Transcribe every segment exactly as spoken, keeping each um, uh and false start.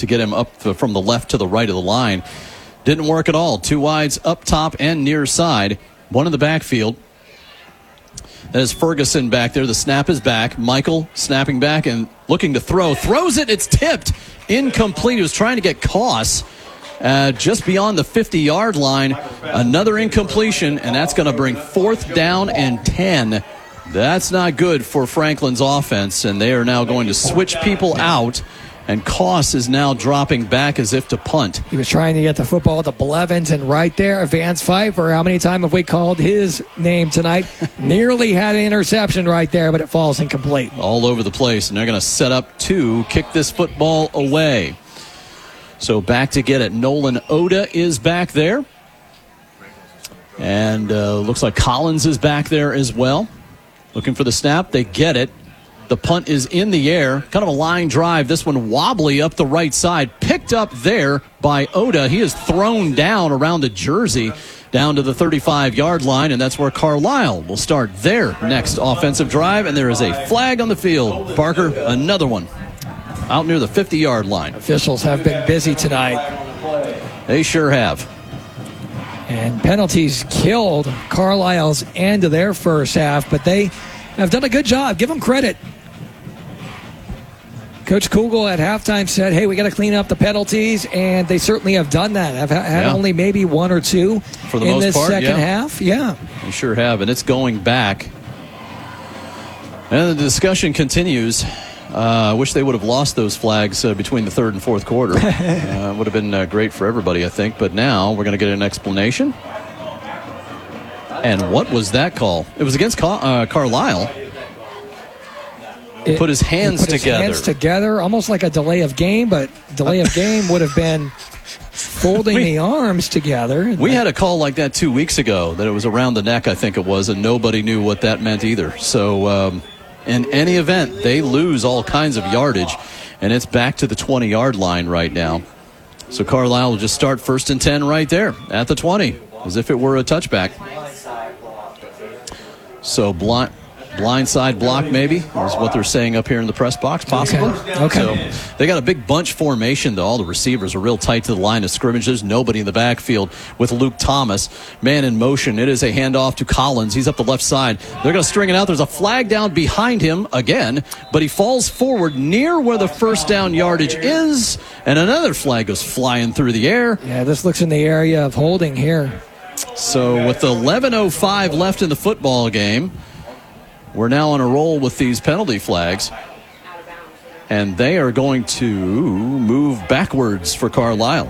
to get him up the, from the left to the right of the line. Didn't work at all. Two wides up top and near side. One in the backfield. There's Ferguson back there. The snap is back. Michael snapping back and looking to throw. Throws it. It's tipped. Incomplete. He was trying to get Koss uh, just beyond the fifty-yard line. Another incompletion, and that's going to bring fourth down and ten. That's not good for Franklin's offense, and they are now going to switch people out. And Koss is now dropping back as if to punt. He was trying to get the football to Blevins, and right there, Vance Pfeiffer, how many times have we called his name tonight? Nearly had an interception right there, but it falls incomplete. All over the place, and they're going to set up to kick this football away. So back to get it. Nolan Oda is back there. And uh, looks like Collins is back there as well. Looking for the snap. They get it. The punt is in the air. Kind of a line drive. This one wobbly up the right side. Picked up there by Oda. He is thrown down around the jersey down to the thirty-five-yard line, and that's where Carlisle will start their next offensive drive. And there is a flag on the field. Parker, another one out near the fifty-yard line. Officials have been busy tonight. They sure have. And penalties killed Carlisle's end of their first half, but they have done a good job. Give them credit. Coach Kugel at halftime said, hey, we got to clean up the penalties, and they certainly have done that. I've had yeah. only maybe one or two For the in most this part, second yeah. half. Yeah. They sure have, and it's going back. And the discussion continues. I uh, wish they would have lost those flags uh, between the third and fourth quarter. uh, would have been uh, great for everybody, I think. But now we're going to get an explanation. And what was that call? It was against Car- uh, Carlisle. It, put his hands put his together. hands together, almost like a delay of game, but delay of game would have been folding we, the arms together. We had a call like that two weeks ago, that it was around the neck, I think it was, and nobody knew what that meant either. So um, in any event, they lose all kinds of yardage, and it's back to the twenty-yard line right now. So Carlisle will just start first and ten right there at the twenty, as if it were a touchback. So blind, blindside block maybe is what they're saying up here in the press box, possibly. Okay. okay. So they got a big bunch formation, though. All the receivers are real tight to the line of scrimmage. There's nobody in the backfield with Luke Thomas. Man in motion. It is a handoff to Collins. He's up the left side. They're going to string it out. There's a flag down behind him again, but he falls forward near where the first down yardage is, and another flag goes flying through the air. Yeah, this looks in the area of holding here. So with eleven oh five left in the football game, we're now on a roll with these penalty flags. And they are going to move backwards for Carlisle.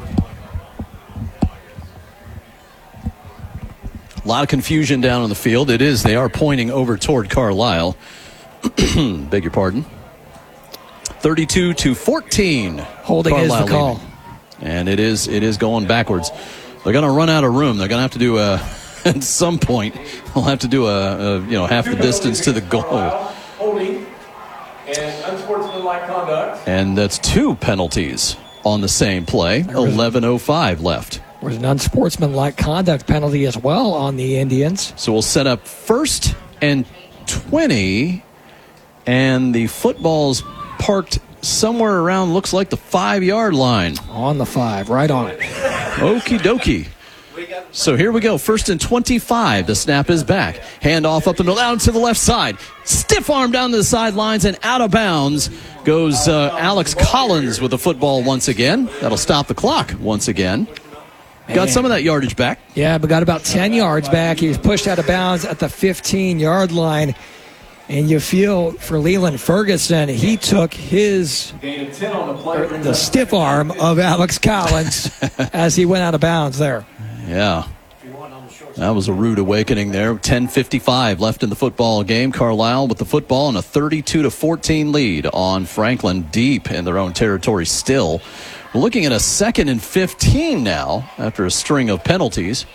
A lot of confusion down on the field. It is. They are pointing over toward Carlisle. Beg your pardon. thirty-two to fourteen. Holding Carlisle is the call. Leading. And it is, it is going backwards. They're going to run out of room. They're going to have to do a, at some point, they'll have to do a, a, you know, half the distance to the goal. Holding and unsportsmanlike conduct. And that's two penalties on the same play. eleven oh five left. There's an unsportsmanlike conduct penalty as well on the Indians. So we'll set up first and twenty, and the football's parked somewhere around, looks like the five-yard line. On the five, right on it. Okie dokie. So here we go. First and twenty-five. The snap is back. Hand off up the middle, out to the left side. Stiff arm down to the sidelines, and out of bounds goes uh, Alex Collins with the football once again. That'll stop the clock once again. Man. Got some of that yardage back. Yeah, but got about ten yards back. He was pushed out of bounds at the fifteen-yard line. And you feel for Leland Ferguson, he took his the stiff arm of Alex Collins as he went out of bounds there. Yeah. That was a rude awakening there. ten fifty-five left in the football game. Carlisle with the football and a thirty-two to fourteen lead on Franklin, deep in their own territory still. We're looking at a second and fifteen now after a string of penalties.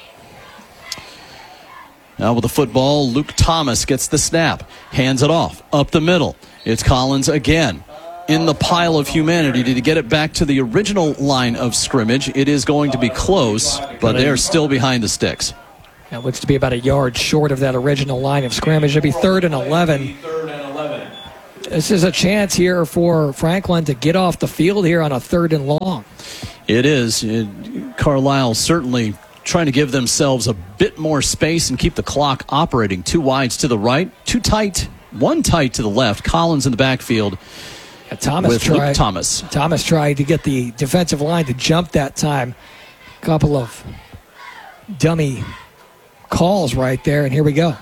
Now with the football, Luke Thomas gets the snap. Hands it off. Up the middle. It's Collins again. In the pile of humanity. Did he get it back to the original line of scrimmage? It is going to be close, but they are still behind the sticks. It looks to be about a yard short of that original line of scrimmage. It'll be third and eleven. This is a chance here for Franklin to get off the field here on a third and long. It is. It, Carlisle certainly trying to give themselves a bit more space and keep the clock operating. Two wides to the right, two tight, one tight to the left. Collins in the backfield. Yeah, Thomas with tried, Luke Thomas. Thomas tried to get the defensive line to jump that time. A couple of dummy calls right there, and here we go.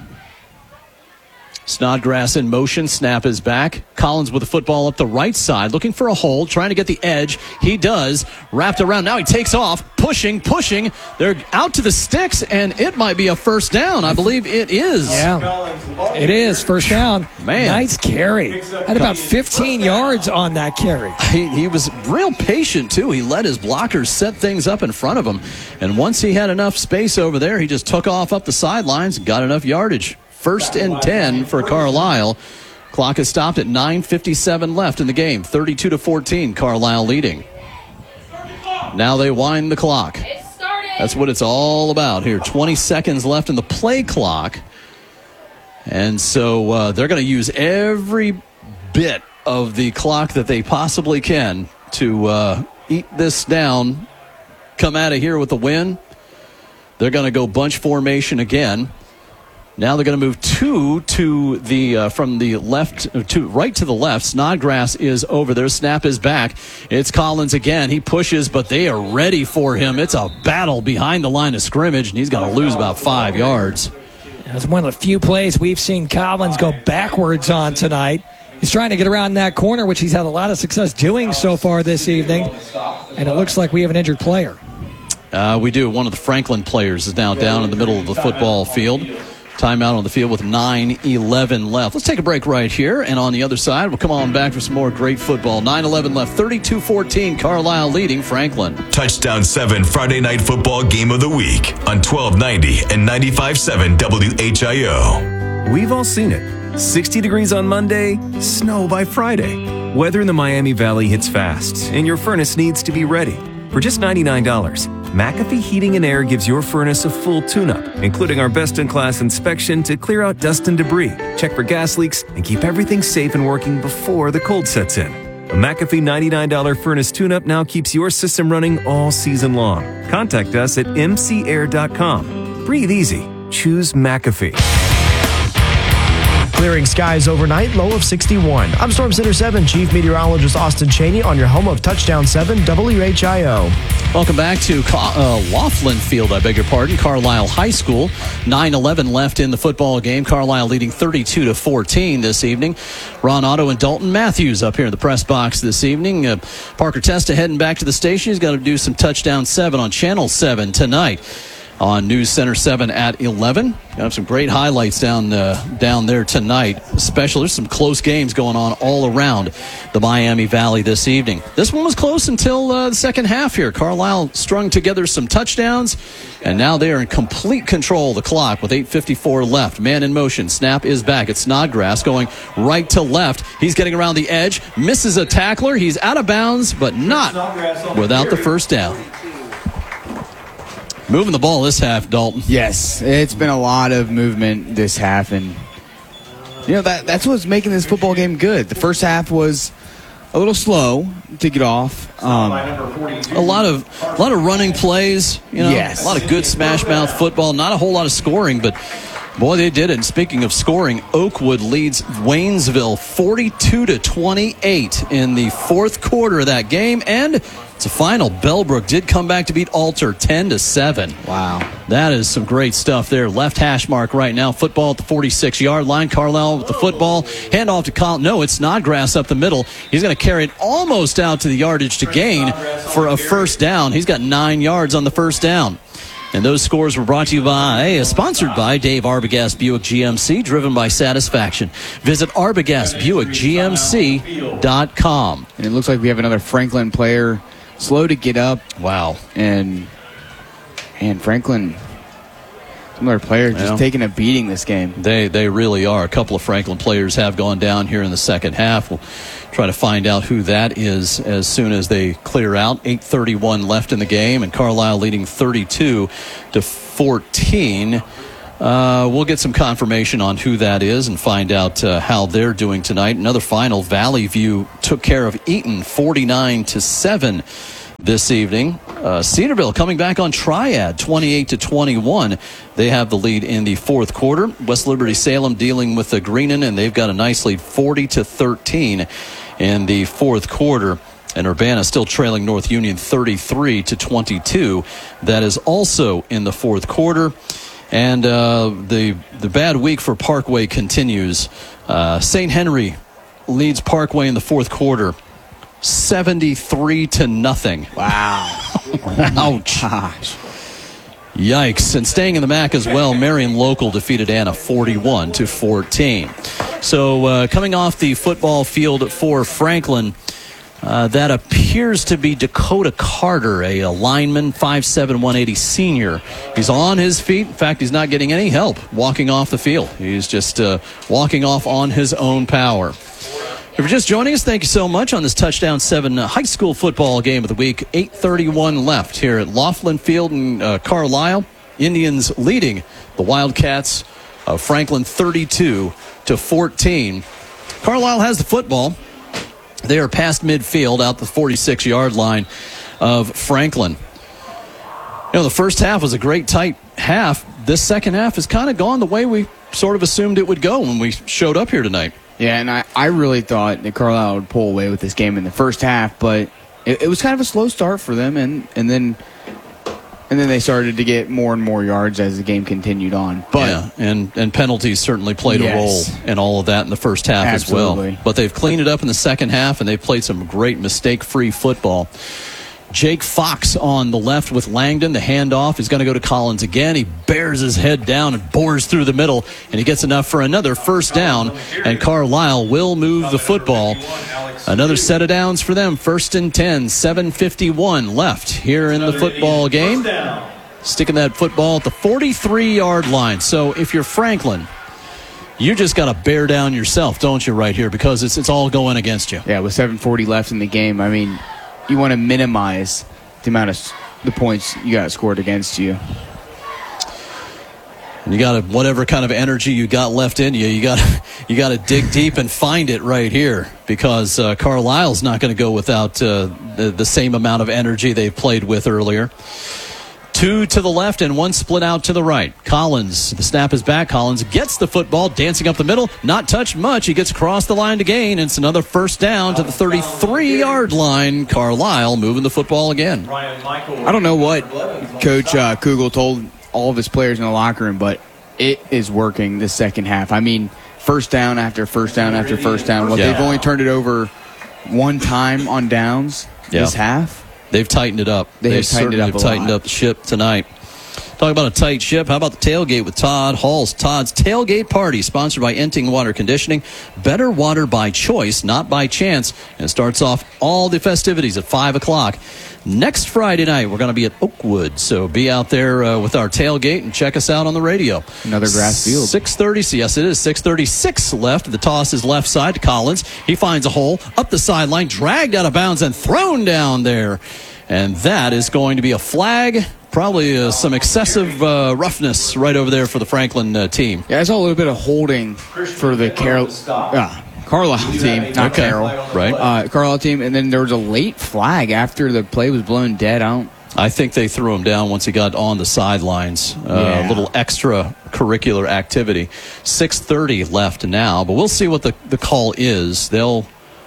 Snodgrass in motion. Snap is back. Collins with the football up the right side, looking for a hole, trying to get the edge. He does. Wrapped around. Now he takes off, pushing, pushing. They're out to the sticks, and it might be a first down. I believe it is. Yeah, it is. First down. Man. Nice carry. Had about fifteen yards on that carry. He, he was real patient, too. He let his blockers set things up in front of him. And once he had enough space over there, he just took off up the sidelines and got enough yardage. First and ten for Carlisle. Clock is stopped at nine fifty-seven left in the game. thirty-two to fourteen, Carlisle leading. Now they wind the clock. That's what it's all about here. twenty seconds left in the play clock. And so uh, they're going to use every bit of the clock that they possibly can to uh, eat this down, come out of here with a win. They're going to go bunch formation again. Now they're going to move two to the uh, from the left to right to the left. Snodgrass is over there. Snap is back. It's Collins again. He pushes, but they are ready for him. It's a battle behind the line of scrimmage, and he's going to lose about five yards. That's one of the few plays we've seen Collins go backwards on tonight. He's trying to get around that corner, which he's had a lot of success doing so far this evening. And it looks like we have an injured player. Uh, we do. One of the Franklin players is now down in the middle of the football field. Timeout on the field with nine eleven left. Let's take a break right here, and on the other side, we'll come on back for some more great football. nine eleven left, thirty-two fourteen, Carlisle leading Franklin. Touchdown seven Friday Night Football Game of the Week on twelve ninety and ninety-five point seven W H I O. We've all seen it. sixty degrees on Monday, snow by Friday. Weather in the Miami Valley hits fast, and your furnace needs to be ready. For just ninety-nine dollars, McAfee Heating and Air gives your furnace a full tune-up, including our best-in-class inspection to clear out dust and debris, check for gas leaks, and keep everything safe and working before the cold sets in. A McAfee ninety-nine dollars furnace tune-up now keeps your system running all season long. Contact us at m c air dot com. Breathe easy. Choose McAfee. Clearing skies overnight, low of sixty-one. I'm Storm Center seven Chief Meteorologist Austin Cheney on your home of Touchdown seven W H I O. Welcome back to uh, Laughlin Field, I beg your pardon, Carlisle High School. nine eleven left in the football game. Carlisle leading thirty-two to fourteen this evening. Ron Otto and Dalton Matthews up here in the press box this evening. Uh, Parker Testa heading back to the station. He's got to do some Touchdown seven on Channel seven tonight. On News Center seven at eleven. Got some great highlights down uh, down there tonight. Especially, there's some close games going on all around the Miami Valley this evening. This one was close until uh, the second half here. Carlisle strung together some touchdowns, and now they are in complete control of the clock with eight fifty-four left. Man in motion. Snap is back. It's Snodgrass going right to left. He's getting around the edge. Misses a tackler. He's out of bounds, but not without the first down. Moving the ball this half, Dalton. Yes, it's been a lot of movement this half, and you know that that's what's making this football game good. The first half was a little slow to get off. Um, a lot of a lot of running plays, you know, yes. A lot of good smash mouth football. Not a whole lot of scoring, but boy, they did it. And speaking of scoring, Oakwood leads Waynesville forty-two to twenty-eight in the fourth quarter of that game, and it's a final. Bellbrook did come back to beat Alter ten to seven. Wow. That is some great stuff there. Left hash mark right now. Football at the forty-six yard line. Carlisle with the football. Hand off to Colin. No, it's Snodgrass up the middle. He's going to carry it almost out to the yardage to gain for a first down. He's got nine yards on the first down. And those scores were brought to you by, uh, sponsored by Dave Arbogast Buick G M C, driven by satisfaction. Visit Arbogast Buick G M C dot com. And it looks like we have another Franklin player slow to get up. Wow. And and Franklin, another player just well, taking a beating this game. They they really are. A couple of Franklin players have gone down here in the second half. We'll try to find out who that is as soon as they clear out. eight thirty-one left in the game, and Carlisle leading thirty-two to fourteen. Uh, we'll get some confirmation on who that is and find out uh, how they're doing tonight. Another final, Valley View took care of Eaton forty-nine to seven this evening. Uh, Cedarville coming back on Triad twenty-eight to twenty-one. They have the lead in the fourth quarter. West Liberty Salem dealing with the Greenon, and they've got a nice lead forty to thirteen in the fourth quarter. And Urbana still trailing North Union thirty-three to twenty-two. That is also in the fourth quarter. And uh, the the bad week for Parkway continues. Uh, Saint Henry leads Parkway in the fourth quarter, seventy-three to nothing. Wow! Ouch! Gosh. Yikes! And staying in the M A C as well, Marion Local defeated Anna forty-one to fourteen. So uh, coming off the football field for Franklin. Uh, that appears to be Dakota Carter, a, a lineman, five seven, one eighty senior. He's on his feet. In fact, he's not getting any help walking off the field. He's just uh, walking off on his own power. If you're just joining us, thank you so much on this Touchdown seven uh, high school football game of the week. eight thirty-one left here at Laughlin Field in uh, Carlisle. Indians leading the Wildcats of Franklin thirty-two to fourteen. Carlisle has the football. They are past midfield out the forty-six-yard line of Franklin. You know, the first half was a great tight half. This second half has kind of gone the way we sort of assumed it would go when we showed up here tonight. Yeah, and I, I really thought that Carlisle would pull away with this game in the first half, but it, it was kind of a slow start for them, and, and then and then they started to get more and more yards as the game continued on. But yeah, and, and penalties certainly played yes. a role in all of that in the first half Absolutely. as well. But they've cleaned it up in the second half, and they've played some great mistake-free football. Jake Fox on the left with Langdon. The handoff. He's going to go to Collins again. He bears his head down and bores through the middle, and he gets enough for another first down, and Carlisle will move the football. Another set of downs for them. First and ten, seven fifty-one left here in the football game. Sticking that football at the forty-three-yard line. So if you're Franklin, you just got to bear down yourself, don't you, right here, because it's it's all going against you. Yeah, with seven forty left in the game, I mean, you want to minimize the amount of the points you got scored against you. And you got to, whatever kind of energy you got left in you, you got you got to dig deep and find it right here, because uh, Carlisle's not going to go without uh, the, the same amount of energy they played with earlier. Two to the left and one split out to the right. Collins, the snap is back. Collins gets the football, dancing up the middle, not touched much. He gets across the line to gain, and it's another first down to the thirty-three-yard line. Carlisle moving the football again. I don't know what Coach uh, Kugel told all of his players in the locker room, but it is working this second half. I mean, first down after first down after first down. Well, Yeah. they've only turned it over one time on downs Yeah. this half. They've tightened it up. They have certainly tightened it up have a tightened lot. up the ship tonight. Talk about a tight ship. How about the tailgate with Todd Halls? Todd's Tailgate Party, sponsored by Enting Water Conditioning. Better water by choice, not by chance. And it starts off all the festivities at five o'clock. Next Friday night, we're going to be at Oakwood. So be out there uh, with our tailgate and check us out on the radio. Another grass field. six thirty, so yes, it is. six thirty-six left. The toss is left side to Collins. He finds a hole up the sideline, dragged out of bounds, and thrown down there. And that is going to be a flag. Probably uh, some excessive uh, roughness right over there for the Franklin uh, team. Yeah, I saw a little bit of holding for the Carol, uh, Carlisle team, not Okay. Carroll. Right. Uh, Carlisle team, and then there was a late flag after the play was blown dead. I don't. I think they threw him down once he got on the sidelines. Uh, Yeah. A little extra curricular activity. six thirty left now, but we'll see what the, the call is. They'll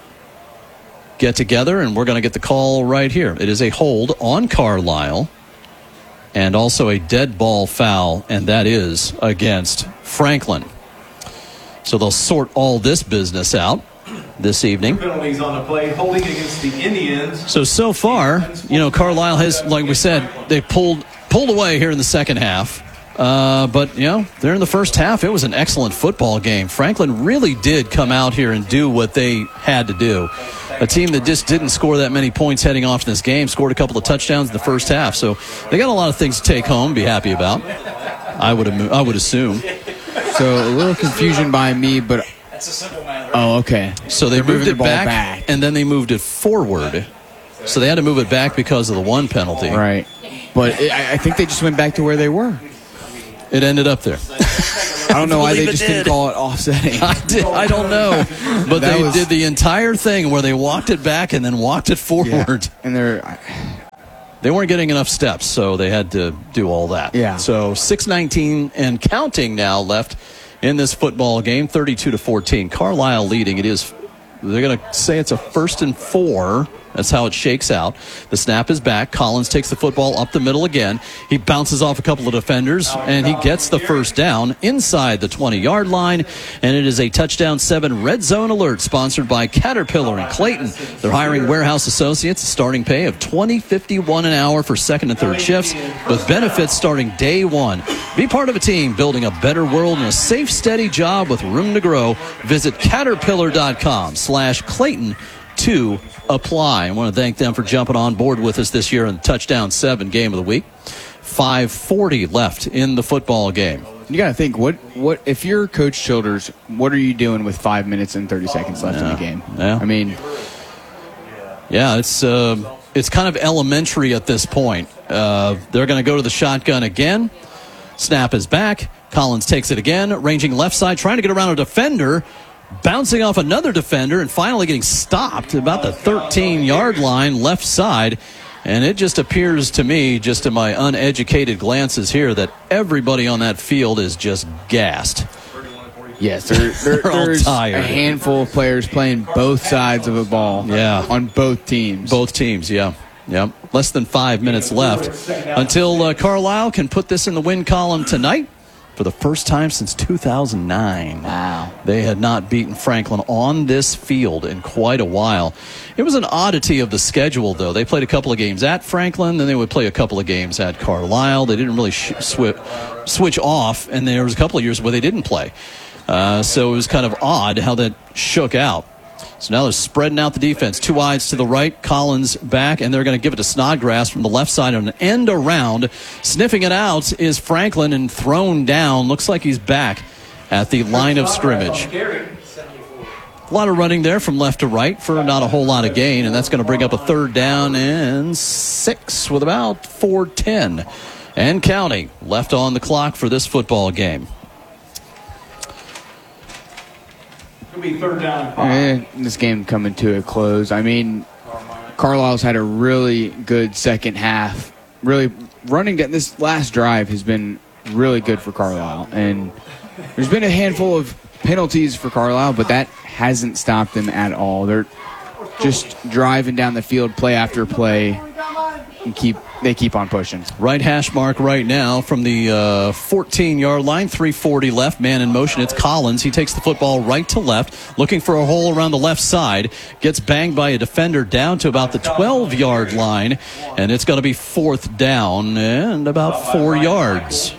get together, and we're going to get the call right here. It is a hold on Carlisle and also a dead ball foul, and that is against Franklin. So they'll sort all this business out this evening. Penalties on the play, holding against the Indians. So, so far, you know, Carlisle has, like we said, they pulled pulled away here in the second half. Uh, but, you know, there in the first half, it was an excellent football game. Franklin really did come out here and do what they had to do. A team that just didn't score that many points heading off in this game, scored a couple of touchdowns in the first half. So they got a lot of things to take home, be happy about, I would, I would assume. So a little confusion by me, but oh, okay. So they They're moved moving it the ball back, back. and then they moved it forward. So they had to move it back because of the one penalty. Right. But it, I I think they just went back to where they were. It ended up there. I don't know why they believe it just did. didn't call it offsetting. I, did, I don't know. But That they was- did the entire thing where they walked it back and then walked it forward. And they're They weren't getting enough steps, so they had to do all that. Yeah. So six nineteen and counting now left in this football game, thirty-two to fourteen. Carlisle leading. It is, they're going to say it's a first and four. That's how it shakes out. The snap is back. Collins takes the football up the middle again. He bounces off a couple of defenders, and he gets the first down inside the twenty-yard line. And it is a touchdown seven red zone alert sponsored by Caterpillar and Clayton. They're hiring warehouse associates, a starting pay of twenty fifty-one an hour for second and third shifts, with benefits starting day one. Be part of a team building a better world and a safe, steady job with room to grow. Visit caterpillar.com slash Clayton to apply. I want to thank them for jumping on board with us this year in the touchdown seven game of the week. five forty left in the football game. You got to think, what what if you're Coach Childers, what are you doing with five minutes and thirty seconds left in the game? Yeah. I mean, Yeah, it's uh, it's kind of elementary at this point. Uh, they're going to go to the shotgun again. Snap is back. Collins takes it again, ranging left side, trying to get around a defender, bouncing off another defender, and finally getting stopped about the thirteen-yard line left side. And it just appears to me, just in my uneducated glances here, that everybody on that field is just gassed. yes, there, there, They're all there's tired. a handful of players playing both sides of a ball. Yeah. On both teams. Both teams, yeah. Yep. Less than five minutes left until uh, Carlisle can put this in the win column tonight for the first time since two thousand nine. Wow. They had not beaten Franklin on this field in quite a while. It was an oddity of the schedule, though. They played a couple of games at Franklin, then they would play a couple of games at Carlisle. They didn't really sh- swi- switch off, and there was a couple of years where they didn't play. Uh, so it was kind of odd how that shook out. So now they're spreading out the defense. Two wides to the right, Collins back, and they're going to give it to Snodgrass from the left side on an end around. Sniffing it out is Franklin and thrown down. Looks like he's back at the line of scrimmage. A lot of running there from left to right for not a whole lot of gain, and that's going to bring up a third down and six with about four ten and counting left on the clock for this football game. It'll be third down and five. Eh, this game coming to a close. I mean, Carlisle's had a really good second half. Really running down this last drive has been really good for Carlisle. And there's been a handful of penalties for Carlisle, but that hasn't stopped them at all. They're just driving down the field play after play and keep they keep on pushing. Right hash mark right now from the uh, fourteen-yard line, three forty left, man in motion. It's Collins. He takes the football right to left, looking for a hole around the left side. Gets banged by a defender down to about the twelve-yard line, and it's going to be fourth down and about four yards.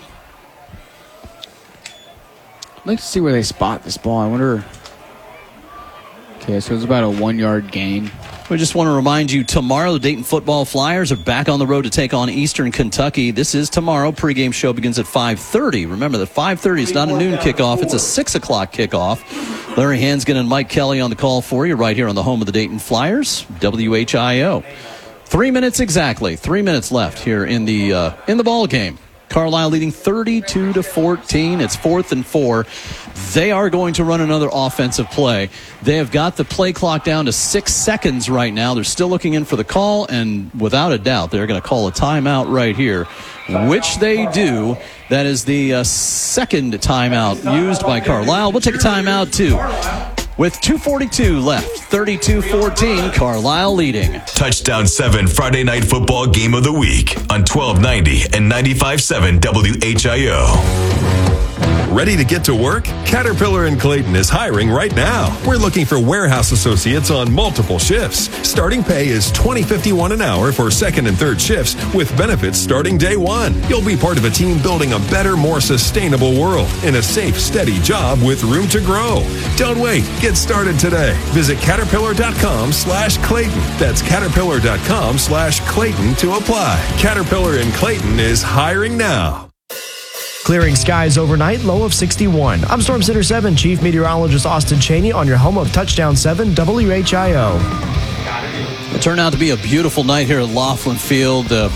I'd like to see where they spot this ball. I wonder. Okay, so it's about a one-yard gain. We just want to remind you, tomorrow the Dayton Football Flyers are back on the road to take on Eastern Kentucky. This is tomorrow. Pregame show begins at five thirty. Remember that five thirty is not a noon kickoff. It's a six o'clock kickoff. Larry Hansgen and Mike Kelly on the call for you right here on the home of the Dayton Flyers, W H I O. Three minutes exactly. Three minutes left here in the uh, in the ball game. Carlisle leading thirty-two to fourteen. It's fourth and four. They are going to run another offensive play. They have got the play clock down to six seconds right now. They're still looking in for the call, and without a doubt, they're going to call a timeout right here, which they do. That is the uh, second timeout used by Carlisle. We'll take a timeout, too. With two forty-two left, thirty-two fourteen, Carlisle leading. Touchdown seven Friday Night Football Game of the Week on twelve ninety and ninety-five point seven W H I O. Ready to get to work? Caterpillar and Clayton is hiring right now. We're looking for warehouse associates on multiple shifts. Starting pay is twenty fifty-one an hour for second and third shifts with benefits starting day one. You'll be part of a team building a better, more sustainable world in a safe, steady job with room to grow. Don't wait. Get started today. Visit caterpillar.com slash Clayton. That's caterpillar.com slash Clayton to apply. Caterpillar and Clayton is hiring now. Clearing skies overnight, low of sixty-one. I'm Storm Center seven Chief Meteorologist Austin Cheney on your home of Touchdown seven W H I O. It turned out to be a beautiful night here at Laughlin Field. Uh,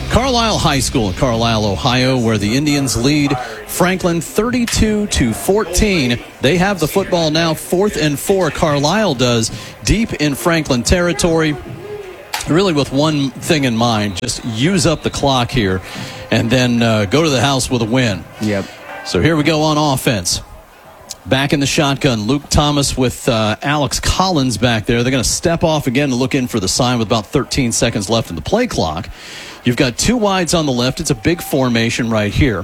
Carlisle High School in Carlisle, Ohio, where the Indians lead Franklin thirty-two to fourteen. They have the football now, fourth and four. Carlisle does, deep in Franklin territory, really with one thing in mind: just use up the clock here and then uh, go to the house with a win. Yep. So here we go on offense. Back in the shotgun, Luke Thomas with uh, Alex Collins back there. They're going to step off again and look in for the sign with about thirteen seconds left in the play clock. You've got two wides on the left. It's a big formation right here.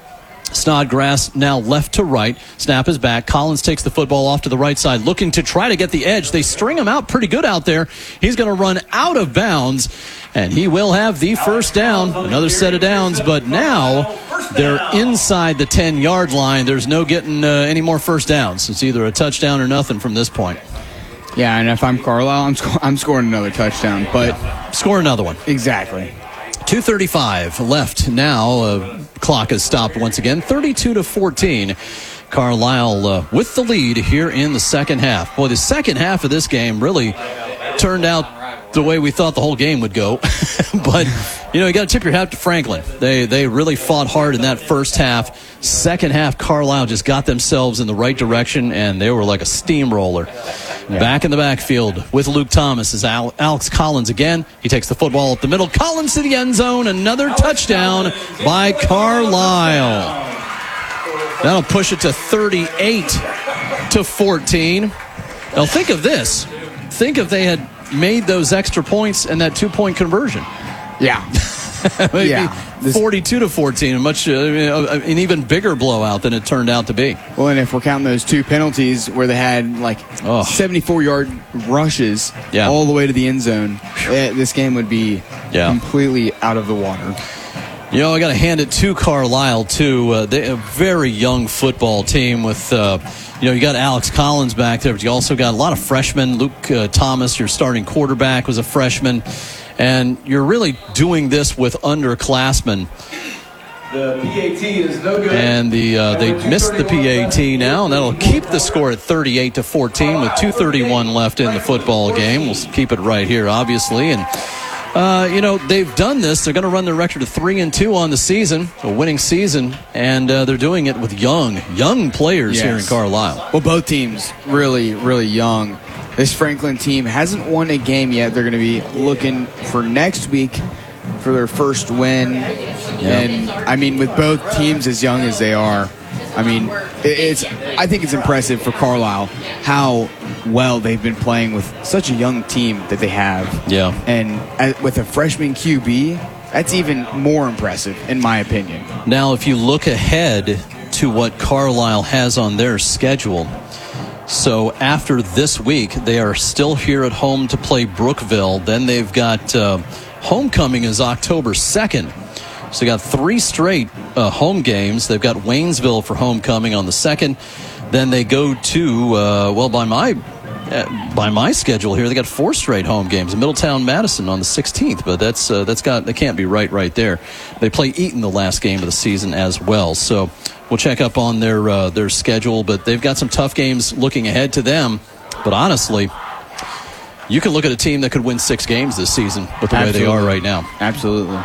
Snodgrass now left to right. Snap is back. Collins takes the football off to the right side, looking to try to get the edge. They string him out pretty good out there. He's going to run out of bounds, and he will have the first down. Another set of downs, but now they're inside the ten-yard line. There's no getting uh, any more first downs. It's either a touchdown or nothing from this point. Yeah, and if I'm Carlisle, I'm, sc- I'm scoring another touchdown. But score another one. Exactly. two thirty-five left now. Uh, clock has stopped once again. thirty-two to fourteen. Carlisle uh, with the lead here in the second half. Boy, the second half of this game really turned out the way we thought the whole game would go. But, you know, you got to tip your hat to Franklin. They they really fought hard in that first half. Second half, Carlisle just got themselves in the right direction, and they were like a steamroller. Yeah. Back in the backfield with Luke Thomas is Al- Alex Collins again. He takes the football up the middle. Collins to the end zone. Another touchdown by Carlisle. That'll push it to thirty-eight to fourteen. Now think of this. Think if they had made those extra points and that two-point conversion. Yeah. yeah. forty-two to fourteen, a much uh, an even bigger blowout than it turned out to be. Well, and if we're counting those two penalties where they had like oh. seventy-four-yard rushes yeah. all the way to the end zone, it, this game would be yeah. completely out of the water. You know, I got to hand it to Carlisle, too. Uh, they a very young football team with, uh, you know, you got Alex Collins back there, but you also got a lot of freshmen. Luke uh, Thomas, your starting quarterback, was a freshman. And you're really doing this with underclassmen. The P A T is no good. And the uh, they missed the P A T now, and that'll keep the score at thirty-eight to fourteen with two thirty-one left in the football game. We'll keep it right here, obviously. And Uh, you know, they've done this. They're going to run their record of three and two on the season, a winning season, and uh, they're doing it with young, young players yes. here in Carlisle. Well, both teams really, really young. This Franklin team hasn't won a game yet. They're going to be looking for next week for their first win. Yep. And, I mean, with both teams as young as they are, I mean, it's. I think it's impressive for Carlisle how well they've been playing with such a young team that they have. Yeah. And with a freshman Q B, that's even more impressive, in my opinion. Now, if you look ahead to what Carlisle has on their schedule, so after this week, they are still here at home to play Brookville. Then they've got uh, homecoming is October second. So they got three straight uh, home games. They've got Waynesville for homecoming on the second. Then they go to, uh, well, by my uh, by my schedule here, they got four straight home games. Middletown, Madison on the sixteenth, but that's uh, that's got that can't be right right there. They play Eaton the last game of the season as well. So we'll check up on their uh, their schedule, but they've got some tough games looking ahead to them. But honestly, you can look at a team that could win six games this season with the Absolutely. way they are right now. Absolutely.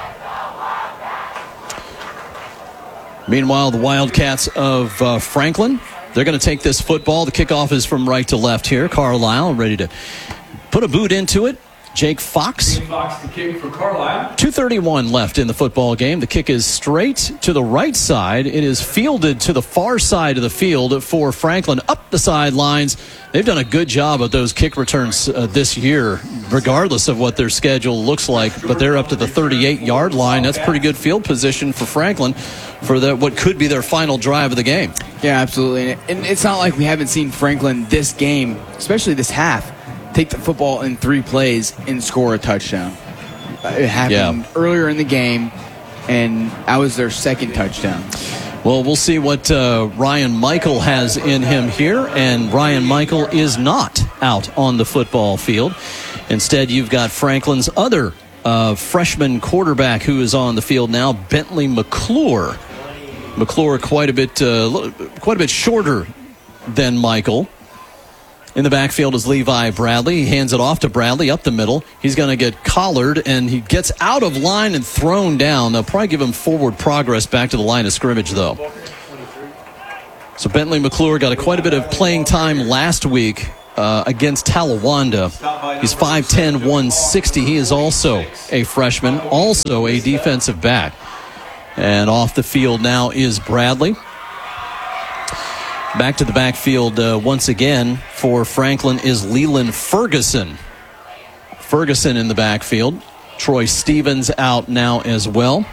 Meanwhile, the Wildcats of uh, Franklin, they're going to take this football. The kickoff is from right to left here. Carlisle ready to put a boot into it. Jake Fox. Jake Fox, the kick for Carlisle. two thirty-one left in the football game. The kick is straight to the right side. It is fielded to the far side of the field for Franklin up the sidelines. They've done a good job of those kick returns uh, this year, regardless of what their schedule looks like. But they're up to the thirty-eight-yard line. That's pretty good field position for Franklin for the, what could be their final drive of the game. Yeah, absolutely. And it's not like we haven't seen Franklin this game, especially this half, take the football in three plays and score a touchdown. It happened yeah. earlier in the game, and that was their second touchdown. Well, we'll see what uh, Ryan Michael has in him here, and Ryan Michael is not out on the football field. Instead, you've got Franklin's other uh, freshman quarterback who is on the field now, Bentley McClure. McClure quite a bit, uh, quite a bit shorter than Michael. In the backfield is Levi Bradley. He hands it off to Bradley up the middle. He's going to get collared, and he gets out of line and thrown down. They'll probably give him forward progress back to the line of scrimmage, though. So Bentley McClure got a, quite a bit of playing time last week uh, against Talawanda. He's five ten, one sixty. He is also a freshman, also a defensive back. And off the field now is Bradley. Back to the backfield uh, once again for Franklin is Leland Ferguson. Ferguson in the backfield. Troy Stevens out now as well.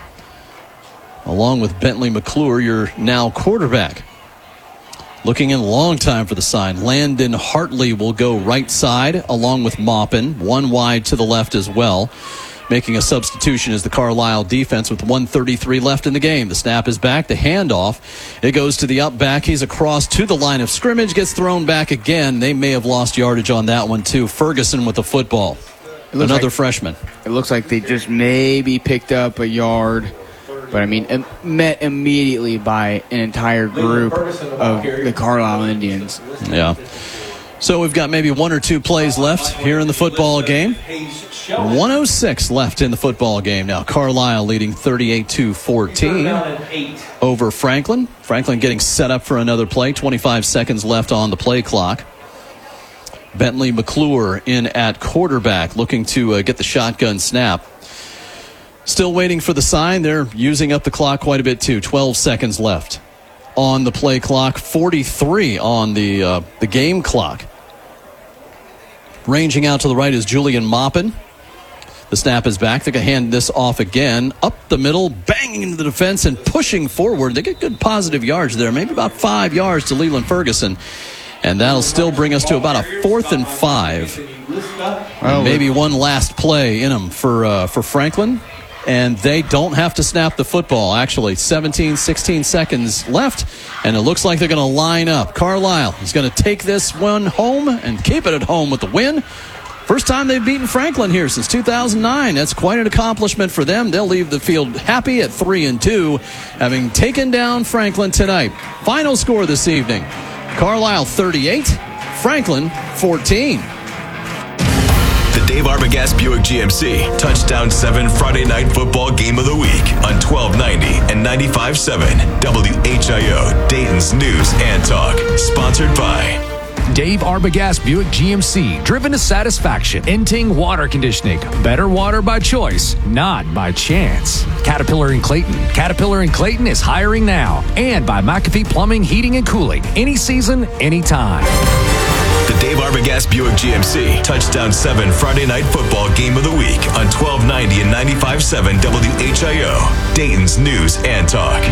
Along with Bentley McClure, your now quarterback. Looking in a long time for the sign. Landon Hartley will go right side along with Maupin. One wide to the left as well. Making a substitution is the Carlisle defense with one thirty-three left in the game. The snap is back. The handoff. It goes to the up back. He's across to the line of scrimmage. Gets thrown back again. They may have lost yardage on that one too. Ferguson with the football. Another like, freshman. It looks like they just maybe picked up a yard. But, I mean, it met immediately by an entire group of the Carlisle Indians. Yeah. So we've got maybe one or two plays left here in the football game. one oh six left in the football game now. Carlisle leading thirty-eight to fourteen over Franklin. Franklin getting set up for another play. twenty-five seconds left on the play clock. Bentley McClure in at quarterback, looking to uh, get the shotgun snap. Still waiting for the sign. They're using up the clock quite a bit too. twelve seconds left on the play clock. forty-three on the uh, the game clock. Ranging out to the right is Julian Maupin. The snap is back. They're going to hand this off again. Up the middle, banging into the defense and pushing forward. They get good positive yards there. Maybe about five yards to Leland Ferguson. And that'll still bring us to about a fourth and five. And maybe one last play in them for, uh, for Franklin. And they don't have to snap the football. Actually, seventeen, sixteen seconds left. And it looks like they're going to line up. Carlisle is going to take this one home and keep it at home with the win. First time they've beaten Franklin here since two thousand nine. That's quite an accomplishment for them. They'll leave the field happy at three and two, having taken down Franklin tonight. Final score this evening: Carlisle thirty-eight, Franklin fourteen. The Dave Arbogast Buick G M C Touchdown seven Friday Night Football Game of the Week on twelve ninety and ninety-five point seven W H I O, Dayton's News and Talk. Sponsored by Dave Arbogast Buick G M C, driven to satisfaction. Inting Water Conditioning. Better water by choice, not by chance. Caterpillar in Clayton. Caterpillar in Clayton is hiring now. And by McAfee Plumbing, Heating, and Cooling. Any season, anytime. The Dave Arbogast Buick G M C Touchdown seven Friday Night Football Game of the Week on twelve ninety and ninety-five point seven W H I O, Dayton's News and Talk.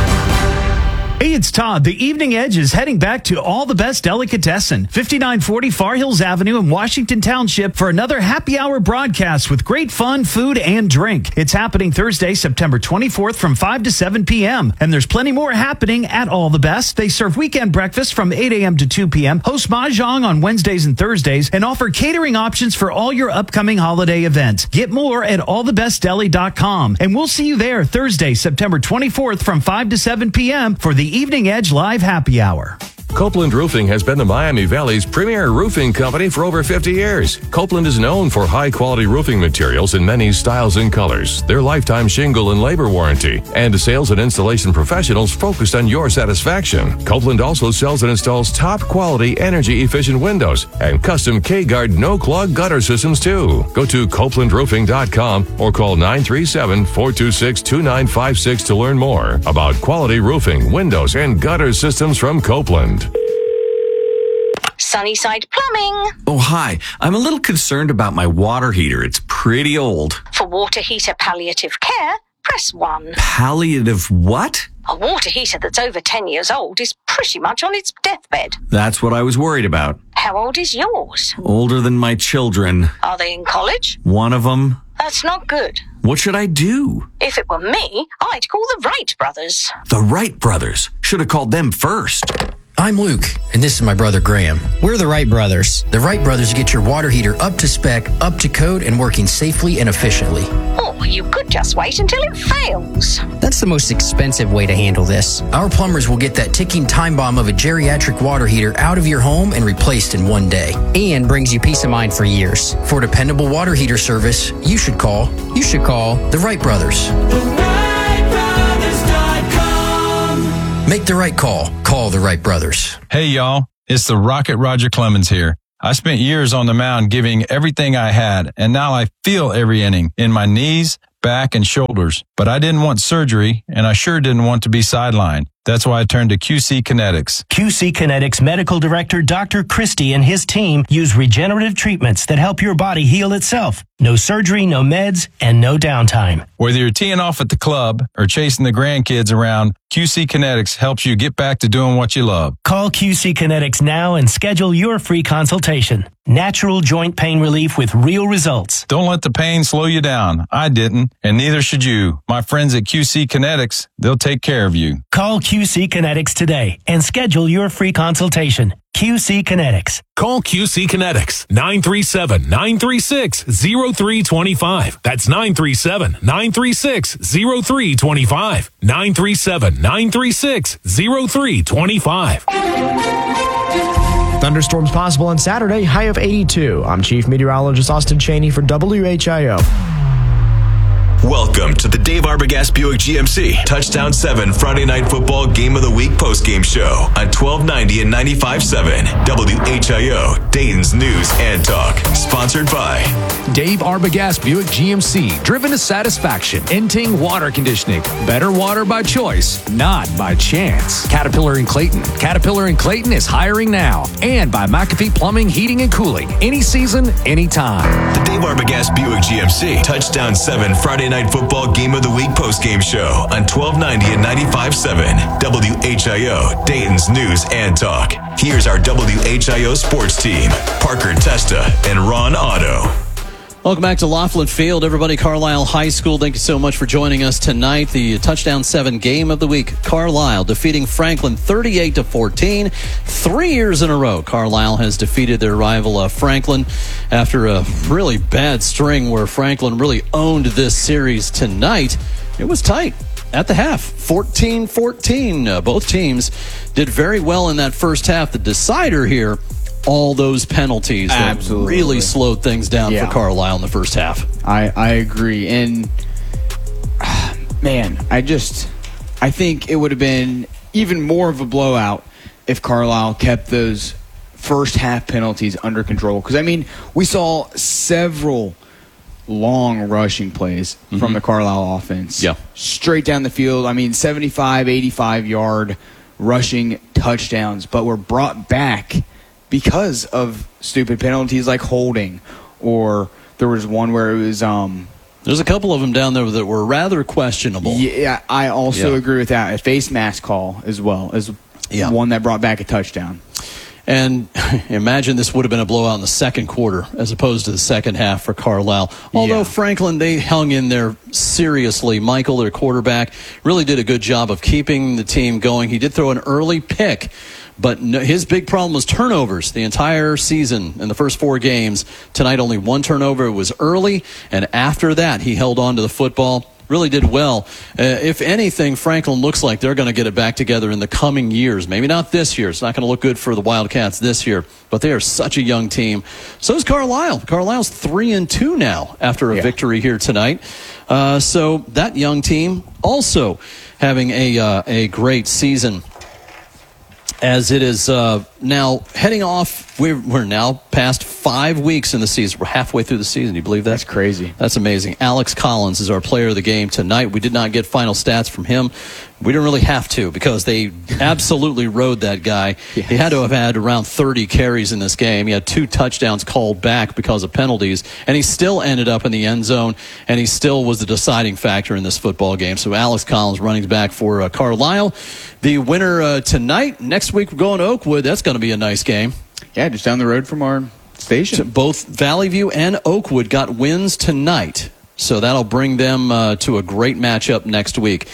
Hey, it's Todd. The Evening Edge is heading back to All the Best Delicatessen, fifty-nine forty Far Hills Avenue in Washington Township for another happy hour broadcast with great fun, food, and drink. It's happening Thursday, September twenty-fourth from five to seven p.m. And there's plenty more happening at All the Best. They serve weekend breakfast from eight a.m. to two p.m., host Mahjong on Wednesdays and Thursdays, and offer catering options for all your upcoming holiday events. Get more at all the best deli dot com. And we'll see you there Thursday, September twenty-fourth from five to seven p.m. for the Evening Edge Live Happy Hour. Copeland Roofing has been the Miami Valley's premier roofing company for over fifty years. Copeland is known for high-quality roofing materials in many styles and colors, their lifetime shingle and labor warranty, and sales and installation professionals focused on your satisfaction. Copeland also sells and installs top-quality, energy-efficient windows and custom K-Guard no-clog gutter systems, too. Go to copeland roofing dot com or call nine three seven, four two six, two nine five six to learn more about quality roofing, windows, and gutter systems from Copeland. Sunnyside Plumbing. Oh, hi. I'm a little concerned about my water heater. It's pretty old. For water heater palliative care, press one. Palliative what? A water heater that's over ten years old is pretty much on its deathbed. That's what I was worried about. How old is yours? Older than my children. Are they in college? One of them. That's not good. What should I do? If it were me, I'd call the Wright brothers. The Wright brothers. Should have called them first. I'm Luke, and this is my brother Graham. We're the Wright Brothers. The Wright Brothers get your water heater up to spec, up to code, and working safely and efficiently. Or you could just wait until it fails. That's the most expensive way to handle this. Our plumbers will get that ticking time bomb of a geriatric water heater out of your home and replaced in one day. And brings you peace of mind for years. For dependable water heater service, you should call, you should call the Wright Brothers. Make the right call. Call the Wright Brothers. Hey, y'all. It's the Rocket Roger Clemens here. I spent years on the mound giving everything I had, and now I feel every inning in my knees, back, and shoulders. But I didn't want surgery, and I sure didn't want to be sidelined. That's why I turned to Q C Kinetics. Q C Kinetics Medical Director Doctor Christie and his team use regenerative treatments that help your body heal itself. No surgery, no meds, and no downtime. Whether you're teeing off at the club or chasing the grandkids around, Q C Kinetics helps you get back to doing what you love. Call Q C Kinetics now and schedule your free consultation. Natural joint pain relief with real results. Don't let the pain slow you down. I didn't, and neither should you. My friends at Q C Kinetics, they'll take care of you. Call Q C Kinetics today and schedule your free consultation. Q C Kinetics. Call Q C Kinetics, nine three seven, nine three six, zero three two five. That's nine three seven, nine three six, zero three two five. nine three seven, nine three six, zero three two five. Thunderstorms possible on Saturday, high of eighty-two. I'm Chief Meteorologist Austin Cheney for W H I O. Welcome to the Dave Arbogast Buick G M C Touchdown seven Friday Night Football Game of the Week postgame show on twelve ninety and ninety-five point seven W H I O, Dayton's News and Talk. Sponsored by Dave Arbogast Buick G M C, driven to satisfaction. Inting Water Conditioning, better water by choice, not by chance. Caterpillar and Clayton. Caterpillar and Clayton is hiring now. And by McAfee Plumbing, Heating, and Cooling. Any season, anytime. The Dave Arbogast Buick G M C Touchdown seven Friday Night Football Game of the Week postgame show on twelve ninety and ninety-five point seven W H I O, Dayton's News and Talk. Here's our W H I O sports team, Parker Testa and Ron Otto. Welcome back to Laughlin Field, everybody. Carlisle High School, thank you so much for joining us tonight. The Touchdown seven Game of the Week. Carlisle defeating Franklin thirty-eight to fourteen. Three years in a row, Carlisle has defeated their rival uh, Franklin after a really bad string where Franklin really owned this series tonight. It was tight at the half, fourteen fourteen. Uh, both teams did very well in that first half. The decider here, all those penalties that Absolutely. really slowed things down Yeah. for Carlisle in the first half. I, I agree. And, uh, man, I just, I think it would have been even more of a blowout if Carlisle kept those first half penalties under control. Because, I mean, we saw several long rushing plays mm-hmm. from the Carlisle offense. Yeah. Straight down the field. I mean, seventy-five, eighty-five yard rushing touchdowns, but were brought back because of stupid penalties like holding, or there was one where it was um there's a couple of them down there that were rather questionable. Yeah, I also yeah. agree with that. A face mask call as well as yeah. one that brought back a touchdown. And imagine this would have been a blowout in the second quarter as opposed to the second half for Carlisle. Although Yeah. Franklin, they hung in there seriously. Michael, their quarterback, really did a good job of keeping the team going. He did throw an early pick, but no, his big problem was turnovers the entire season in the first four games. Tonight, only one turnover. It was early, and after that, he held on to the football. Really did well. Uh, if anything, Franklin looks like they're going to get it back together in the coming years. Maybe not this year. It's not going to look good for the Wildcats this year, but they are such a young team. So is Carlisle. Carlisle's three and two now after a Yeah. victory here tonight. Uh, so that young team also having a uh, a great season. As it is uh, now heading off, we're, we're now past five weeks in the season. We're halfway through the season. Do you believe that? That's crazy. That's amazing. Alex Collins is our player of the game tonight. We did not get final stats from him. We didn't really have to because they absolutely rode that guy. Yes. He had to have had around thirty carries in this game. He had two touchdowns called back because of penalties, and he still ended up in the end zone, and he still was the deciding factor in this football game. So Alex Collins running back for uh, Carlisle. The winner uh, tonight. Next week we're going to Oakwood. That's going to be a nice game. Yeah, just down the road from our station. So both Valley View and Oakwood got wins tonight. So that'll bring them uh, to a great matchup next week.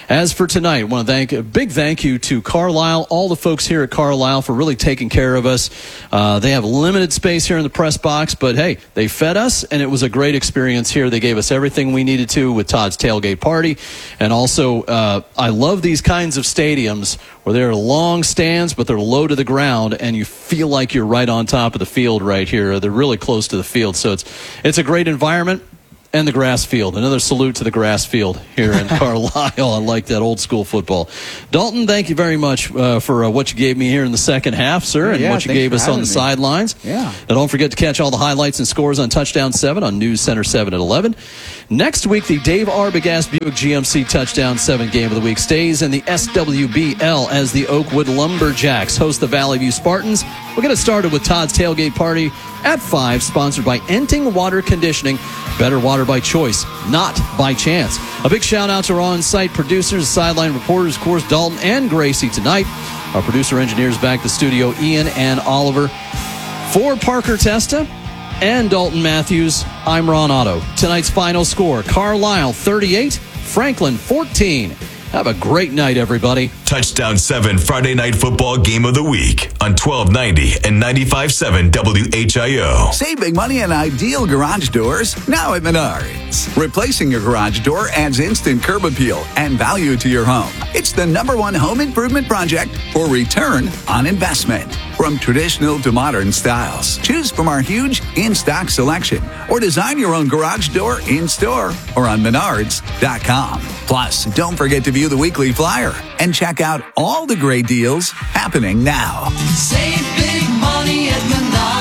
As for tonight, I want to thank a big thank you to Carlisle, all the folks here at Carlisle for really taking care of us. Uh, they have limited space here in the press box, but hey, they fed us, and it was a great experience here. They gave us everything we needed to with Todd's tailgate party. And also, uh, I love these kinds of stadiums where there are long stands, but they're low to the ground, and you feel like you're right on top of the field right here. They're really close to the field, so it's it's a great environment. And the grass field. Another salute to the grass field here in Carlisle. I like that old school football. Dalton, thank you very much uh, for uh, what you gave me here in the second half, sir, and yeah, what you gave us on the me. sidelines. Yeah. Now, don't forget to catch all the highlights and scores on Touchdown seven on News Center seven at eleven. Next week, the Dave Arbogast Buick G M C Touchdown seven game of the week stays in the S W B L as the Oakwood Lumberjacks host the Valley View Spartans. We'll get it started with Todd's tailgate party at five, sponsored by Enting Water Conditioning. Better water by choice, not by chance. A big shout out to our on-site producers, sideline reporters, of course, Dalton and Gracie tonight. Our producer engineers back to studio, Ian and Oliver. For Parker Testa and Dalton Matthews, I'm Ron Otto. Tonight's final score, Carlisle thirty-eight, Franklin fourteen. Have a great night, everybody. Touchdown seven Friday Night Football Game of the Week on twelve ninety and ninety-five point seven W H I O. Save big money on ideal garage doors now at Menards. Replacing your garage door adds instant curb appeal and value to your home. It's the number one home improvement project for return on investment. From traditional to modern styles, choose from our huge in-stock selection or design your own garage door in-store or on menards dot com. Plus, don't forget to view the weekly flyer and check out all the great deals happening now. Save big money at Menards.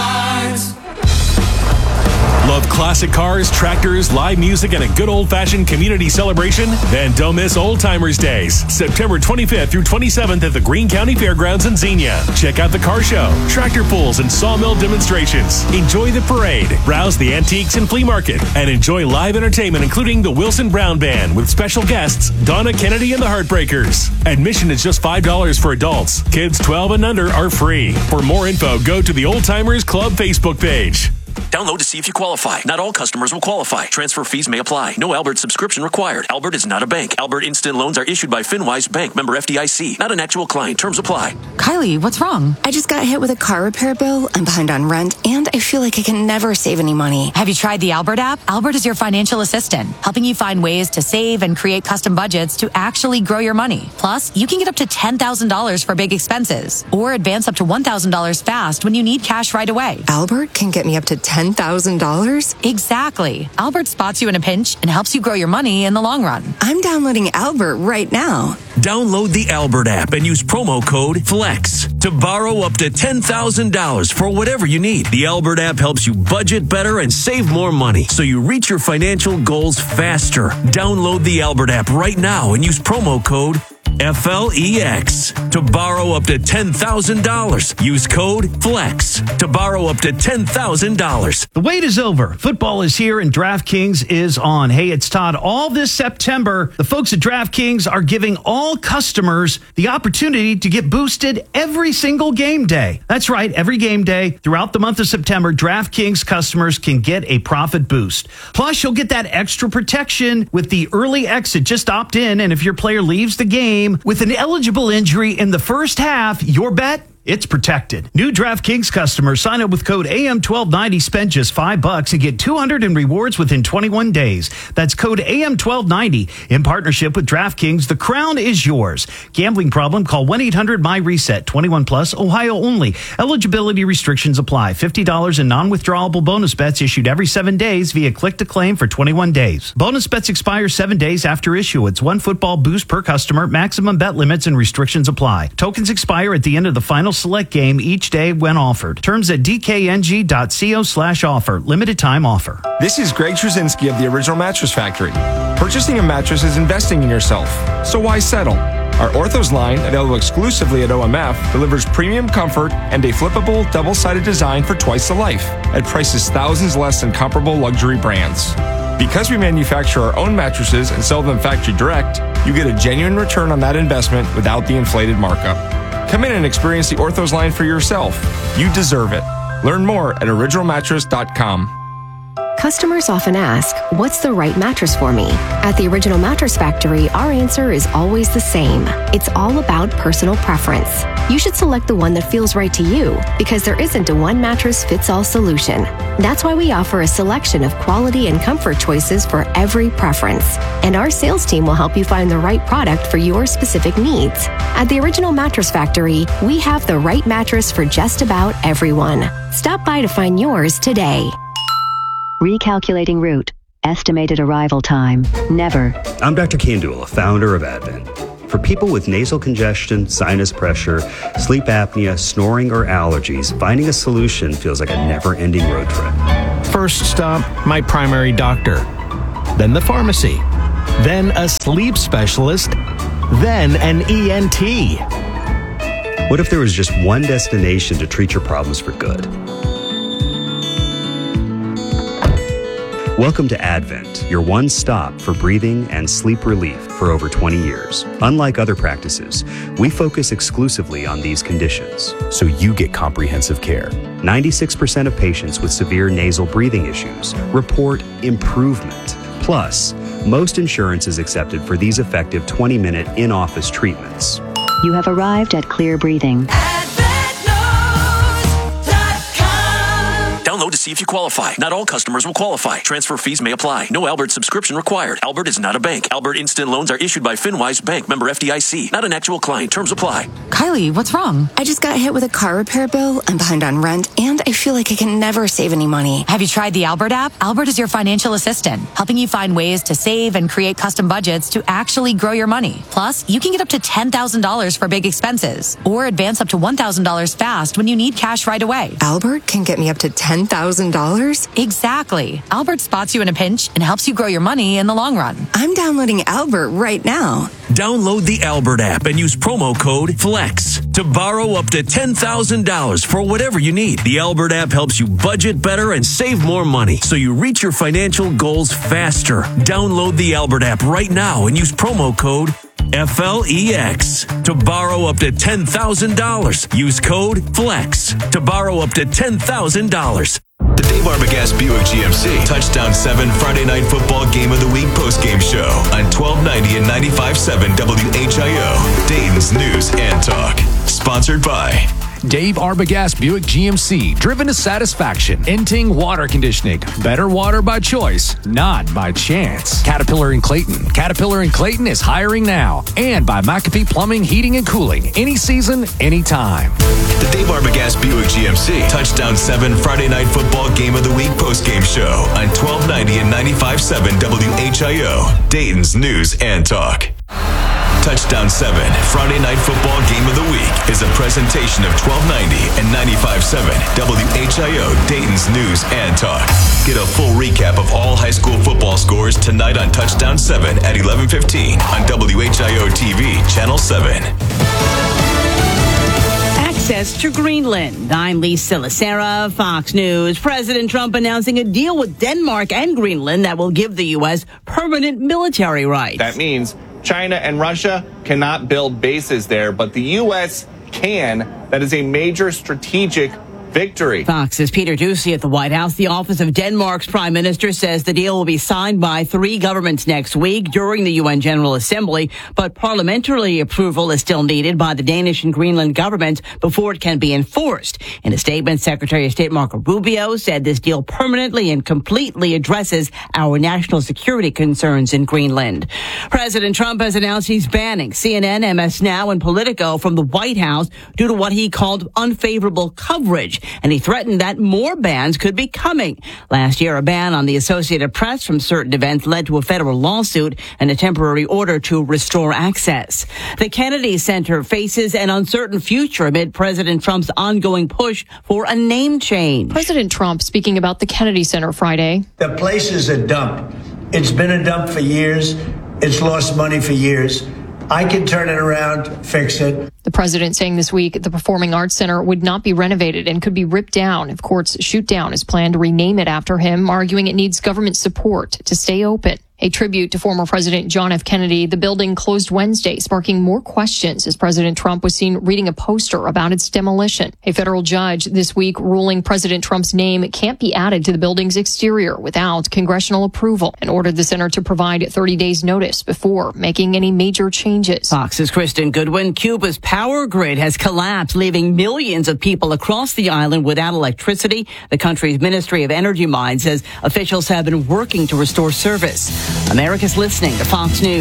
Love classic cars, tractors, live music, and a good old-fashioned community celebration? Then don't miss Old Timers Days, September twenty-fifth through twenty-seventh at the Greene County Fairgrounds in Xenia. Check out the car show, tractor pulls, and sawmill demonstrations. Enjoy the parade, browse the antiques and flea market, and enjoy live entertainment including the Wilson Brown Band with special guests Donna Kennedy and the Heartbreakers. Admission is just five dollars for adults. Kids twelve and under are free. For more info, go to the Old Timers Club Facebook page. Download to see if you qualify. Not all customers will qualify. Transfer fees may apply. No Albert subscription required. Albert is not a bank. Albert Instant Loans are issued by FinWise Bank, member F D I C. Not an actual client. Terms apply. Kylie, what's wrong? I just got hit with a car repair bill. I'm behind on rent, and I feel like I can never save any money. Have you tried the Albert app? Albert is your financial assistant, helping you find ways to save and create custom budgets to actually grow your money. Plus, you can get up to ten thousand dollars for big expenses, or advance up to one thousand dollars fast when you need cash right away. Albert can get me up to ten thousand dollars? Exactly. Albert spots you in a pinch and helps you grow your money in the long run. I'm downloading Albert right now. Download the Albert app and use promo code FLEX to borrow up to ten thousand dollars for whatever you need. The Albert app helps you budget better and save more money so you reach your financial goals faster. Download the Albert app right now and use promo code F L E X to borrow up to ten thousand dollars. Use code FLEX to borrow up to ten thousand dollars. The wait is over. Football is here and DraftKings is on. Hey, it's Todd. All this September, the folks at DraftKings are giving all customers the opportunity to get boosted every single game day. That's right, every game day throughout the month of September, DraftKings customers can get a profit boost. Plus, you'll get that extra protection with the early exit. Just opt in, and if your player leaves the game with an eligible injury in the first half, your bet, it's protected. New DraftKings customers sign up with code A M twelve ninety, spend just five bucks and get two hundred in rewards within twenty-one days. That's code A M twelve ninety. In partnership with DraftKings, the crown is yours. Gambling problem? Call one eight hundred my reset. twenty-one plus, Ohio only. Eligibility restrictions apply. fifty dollars in non-withdrawable bonus bets issued every seven days via click to claim for twenty-one days. Bonus bets expire seven days after issuance. One football boost per customer. Maximum bet limits and restrictions apply. Tokens expire at the end of the final select game each day when offered. Terms at dkng.co slash offer. Limited time offer. This is Greg Trzynski of the Original Mattress Factory. Purchasing a mattress is investing in yourself, so why settle? Our Orthos line, available exclusively at O M F, delivers premium comfort and a flippable, double-sided design for twice the life, at prices thousands less than comparable luxury brands. Because we manufacture our own mattresses and sell them factory direct, you get a genuine return on that investment without the inflated markup. Come in and experience the Orthos line for yourself. You deserve it. Learn more at original mattress dot com. Customers often ask, what's the right mattress for me? At the Original Mattress Factory, our answer is always the same. It's all about personal preference. You should select the one that feels right to you because there isn't a one mattress fits all solution. That's why we offer a selection of quality and comfort choices for every preference. And our sales team will help you find the right product for your specific needs. At the Original Mattress Factory, we have the right mattress for just about everyone. Stop by to find yours today. Recalculating route. Estimated arrival time. Never. I'm Doctor Kandula, founder of Advent. For people with nasal congestion, sinus pressure, sleep apnea, snoring, or allergies, finding a solution feels like a never-ending road trip. First stop, my primary doctor. Then the pharmacy. Then a sleep specialist. Then an E N T. What if there was just one destination to treat your problems for good? Welcome to Advent, your one stop for breathing and sleep relief for over twenty years. Unlike other practices, we focus exclusively on these conditions, so you get comprehensive care. ninety-six percent of patients with severe nasal breathing issues report improvement. Plus, most insurance is accepted for these effective twenty-minute in-office treatments. You have arrived at Clear Breathing. Download to see if you qualify. Not all customers will qualify. Transfer fees may apply. No Albert subscription required. Albert is not a bank. Albert Instant Loans are issued by FinWise Bank, member F D I C. Not an actual client. Terms apply. Kylie, what's wrong? I just got hit with a car repair bill. I'm behind on rent, and I feel like I can never save any money. Have you tried the Albert app? Albert is your financial assistant, helping you find ways to save and create custom budgets to actually grow your money. Plus, you can get up to ten thousand dollars for big expenses or advance up to one thousand dollars fast when you need cash right away. Albert can get me up to ten thousand dollars? Exactly. Albert spots you in a pinch and helps you grow your money in the long run. I'm downloading Albert right now. Download the Albert app and use promo code FLEX to borrow up to ten thousand dollars for whatever you need. The Albert app helps you budget better and save more money so you reach your financial goals faster. Download the Albert app right now and use promo code F L E X to borrow up to ten thousand dollars. Use code FLEX to borrow up to ten thousand dollars. The Dave Arbogast Buick G M C Touchdown seven Friday Night Football Game of the Week postgame show on twelve ninety and ninety-five point seven W H I O, Dayton's News and Talk. Sponsored by Dave Arbogast Buick G M C, driven to satisfaction. Inting Water Conditioning. Better water by choice, not by chance. Caterpillar and Clayton. Caterpillar and Clayton is hiring now. And by McAfee Plumbing, Heating, and Cooling. Any season, anytime. The Dave Arbogast Buick G M C Touchdown seven Friday Night Football Game of the Week postgame show on twelve ninety and ninety-five point seven W H I O, Dayton's News and Talk. Touchdown seven Friday Night Football Game of the Week is a presentation of twelve ninety and ninety-five point seven W H I O, Dayton's News and Talk. Get a full recap of all high school football scores tonight on Touchdown seven at eleven fifteen on W H I O T V, Channel seven. Access to Greenland. I'm Lisa Lacera, Fox News. President Trump announcing a deal with Denmark and Greenland that will give the U S permanent military rights. That means China and Russia cannot build bases there, but the U S can. That is a major strategic victory. Fox's Peter Doocy at the White House. The office of Denmark's prime minister says the deal will be signed by three governments next week during the U N General Assembly, but parliamentary approval is still needed by the Danish and Greenland governments before it can be enforced. In a statement, Secretary of State Marco Rubio said this deal permanently and completely addresses our national security concerns in Greenland. President Trump has announced he's banning C N N, M S Now, and Politico from the White House due to what he called unfavorable coverage. And he threatened that more bans could be coming. Last year, a ban on the Associated Press from certain events led to a federal lawsuit and a temporary order to restore access. The Kennedy Center faces an uncertain future amid President Trump's ongoing push for a name change. President Trump speaking about the Kennedy Center Friday. The place is a dump. It's been a dump for years. It's lost money for years. I can turn it around, fix it. The president saying this week the Performing Arts Center would not be renovated and could be ripped down if courts shoot down his plan to rename it after him, arguing it needs government support to stay open. A tribute to former President John F. Kennedy, the building closed Wednesday, sparking more questions as President Trump was seen reading a poster about its demolition. A federal judge this week ruling President Trump's name can't be added to the building's exterior without congressional approval and ordered the center to provide thirty days notice before making any major changes. Fox's Kristen Goodwin. Cuba's power grid has collapsed, leaving millions of people across the island without electricity. The country's Ministry of Energy Mines says officials have been working to restore service. America's listening to Fox News.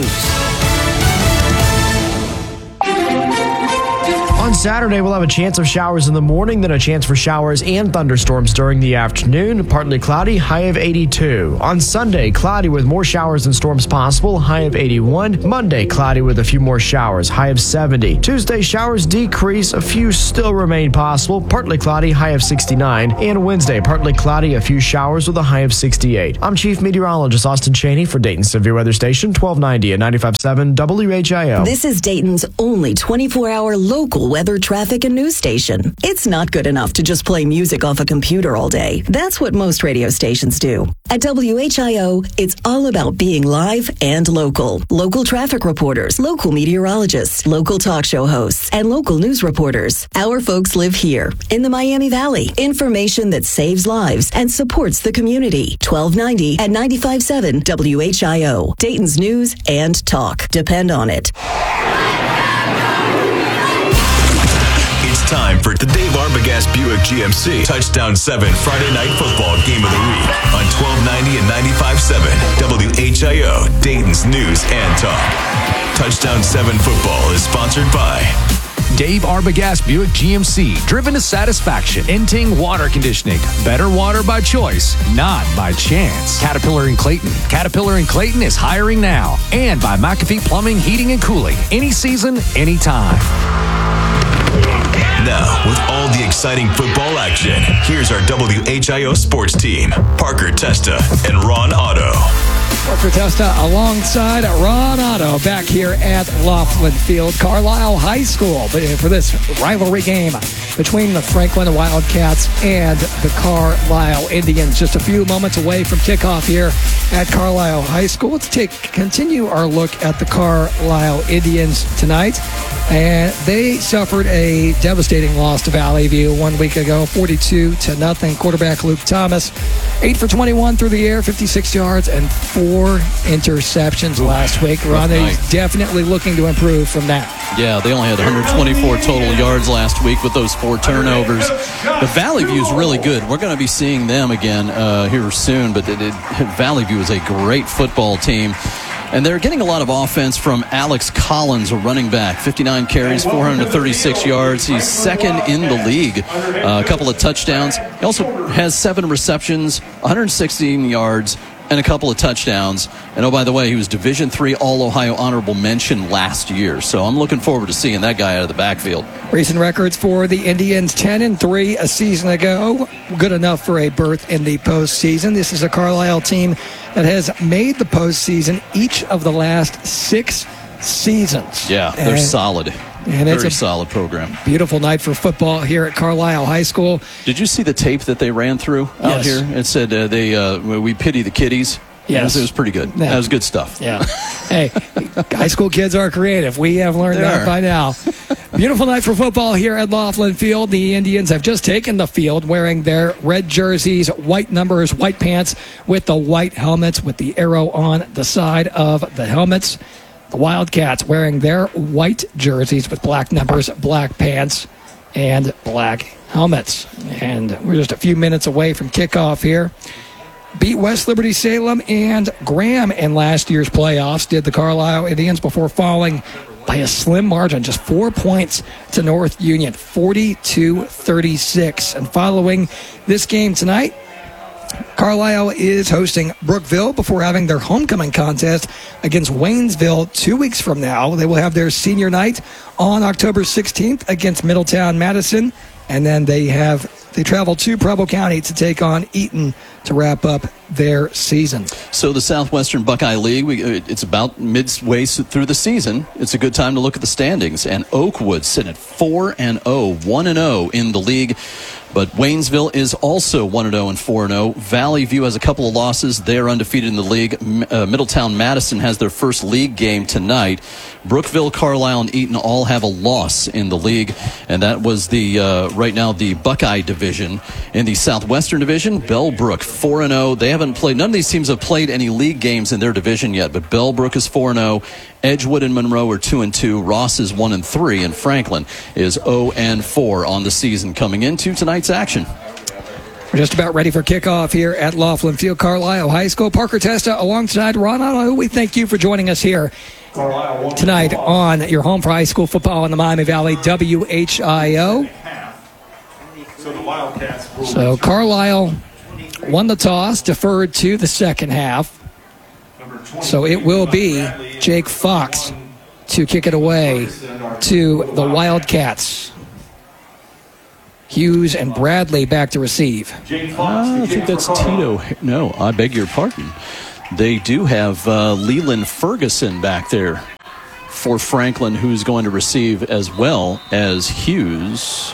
On Saturday, we'll have a chance of showers in the morning, then a chance for showers and thunderstorms during the afternoon. Partly cloudy, high of eighty-two. On Sunday, cloudy with more showers and storms possible, high of eighty-one. Monday, cloudy with a few more showers, high of seventy. Tuesday, showers decrease, a few still remain possible, partly cloudy, high of sixty-nine. And Wednesday, partly cloudy, a few showers with a high of sixty-eight. I'm Chief Meteorologist Austin Cheney for Dayton's Severe Weather Station, twelve ninety and ninety-five point seven W H I O. This is Dayton's only twenty-four hour local weather, traffic, and news station. It's not good enough to just play music off a computer all day. That's what most radio stations do. At W H I O, it's all about being live and local. Local traffic reporters, local meteorologists, local talk show hosts, and local news reporters. Our folks live here in the Miami Valley. Information that saves lives and supports the community. twelve ninety and ninety-five point seven W H I O. Dayton's news and talk. Depend on it. Time for the Dave Arbogast Buick G M C Touchdown seven Friday Night Football Game of the Week on twelve ninety and ninety-five point seven W H I O, Dayton's News and Talk. Touchdown seven Football is sponsored by Dave Arbogast Buick G M C, driven to satisfaction. Inting Water Conditioning. Better water by choice, not by chance. Caterpillar and Clayton. Caterpillar and Clayton is hiring now. And by McAfee Plumbing, Heating, and Cooling. Any season, anytime. Now, with all the exciting football action, here's our W H I O sports team, Parker Testa and Ron Otto. Parker Testa alongside Ron Otto back here at Laughlin Field, Carlisle High School, for this rivalry game between the Franklin Wildcats and the Carlisle Indians. Just a few moments away from kickoff here at Carlisle High School. Let's take continue our look at the Carlisle Indians tonight. And they suffered a devastating loss to Valley View one week ago, forty-two to nothing. Quarterback Luke Thomas, eight for twenty-one through the air, fifty-six yards, and four interceptions last week. Ron is definitely looking to improve from that. Yeah, they only had one hundred twenty-four total yards last week with those four turnovers. The Valley View is really good. We're going to be seeing them again uh, here soon, but it, it, Valley View is a great football team. And they're getting a lot of offense from Alex Collins, a running back. fifty-nine carries, four hundred thirty-six yards. He's second in the league. Uh, a couple of touchdowns. He also has seven receptions, one hundred sixteen yards, and a couple of touchdowns. And oh, by the way, he was Division three All-Ohio Honorable Mention last year. So I'm looking forward to seeing that guy out of the backfield. Recent records for the Indians, ten and three a season ago. Good enough for a berth in the postseason. This is a Carlisle team that has made the postseason each of the last six seasons. Yeah, they're and, solid. And it's Very a solid program. Beautiful night for football here at Carlisle High School. Did you see the tape that they ran through out Yes. here? It said uh, they uh, we pity the kiddies. Yes. It was, it was pretty good. Yeah. That was good stuff. Yeah. Hey, high school kids are creative. We have learned They that are. by now. Beautiful night for football here at Laughlin Field. The Indians have just taken the field wearing their red jerseys, white numbers, white pants with the white helmets with the arrow on the side of the helmets. The Wildcats wearing their white jerseys with black numbers, black pants, and black helmets. And we're just a few minutes away from kickoff here. Beat West Liberty Salem and Graham in last year's playoffs, did the Carlisle Indians, before falling by a slim margin, just four points to North Union, forty-two thirty-six. And following this game tonight, Carlisle is hosting Brookville before having their homecoming contest against Waynesville two weeks from now. They will have their senior night on October sixteenth against Middletown Madison. And then they have they travel to Preble County to take on Eaton to wrap up their season. So the Southwestern Buckeye League, we, it's about midway through the season. It's a good time to look at the standings. And Oakwood sitting at four and oh, one and oh in the league. But Waynesville is also one and oh and four and oh. Valley View has a couple of losses. They're undefeated in the league. Uh, Middletown Madison has their first league game tonight. Brookville, Carlisle, and Eaton all have a loss in the league, and that was the uh, right now the Buckeye division. In the Southwestern Division, Bellbrook four and oh. They haven't played. None of these teams have played any league games in their division yet, but Bellbrook is four and oh. Edgewood and Monroe are two and two. Ross is one and three, and Franklin is oh and four on the season coming into tonight's action. We're just about ready for kickoff here at Laughlin Field. Carlisle High School. Parker Testa alongside Ron Otto. We thank you for joining us here tonight on your home for high school football in the Miami Valley, W H I O. So Carlisle won the toss, deferred to the second half. So it will be Jake Fox to kick it away to the Wildcats. Hughes and Bradley back to receive. Uh, I think that's Tito. No, I beg your pardon. They do have uh, Leland Ferguson back there for Franklin, who's going to receive as well as Hughes.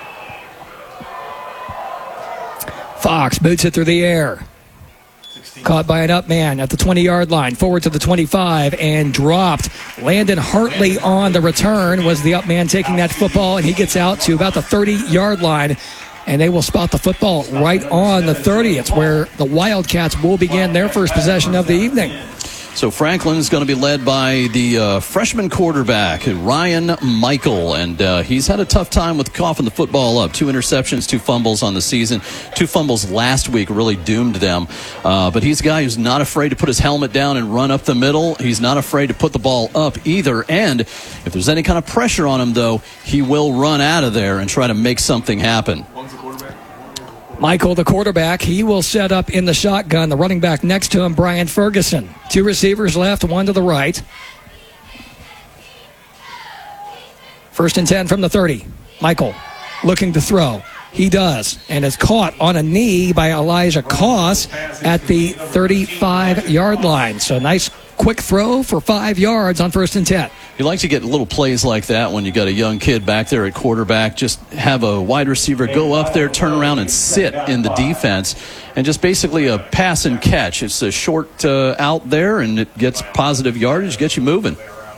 Fox boots it through the air. Caught by an up man at the twenty-yard line. Forward to the twenty-five and dropped. Landon Hartley on the return was the up man taking that football, and he gets out to about the thirty-yard line. And they will spot the football right on the thirty. It's where the Wildcats will begin their first possession of the evening. So Franklin's going to be led by the uh, freshman quarterback, Ryan Michael, and uh, he's had a tough time with coughing the football up. Two interceptions, two fumbles on the season. Two fumbles last week really doomed them. Uh, but he's a guy who's not afraid to put his helmet down and run up the middle. He's not afraid to put the ball up either. And if there's any kind of pressure on him, though, he will run out of there and try to make something happen. Michael, the quarterback, he will set up in the shotgun. The running back next to him, Brian Ferguson. Two receivers left, one to the right. First and ten from the thirty. Michael looking to throw. He does, and is caught on a knee by Elijah Koss at the thirty-five-yard line. So nice quick throw for five yards on first and ten. You like to get little plays like that when you got a young kid back there at quarterback. Just have a wide receiver go up there, turn around, and sit in the defense, and just basically a pass and catch. It's a short uh, out there, and it gets positive yardage, gets you moving.